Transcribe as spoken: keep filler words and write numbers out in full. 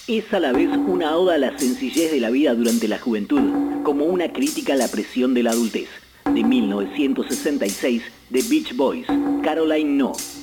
Es a la vez una oda a la sencillez de la vida durante la juventud, como una crítica a la presión de la adultez. De mil novecientos sesenta y seis, The Beach Boys, Caroline No.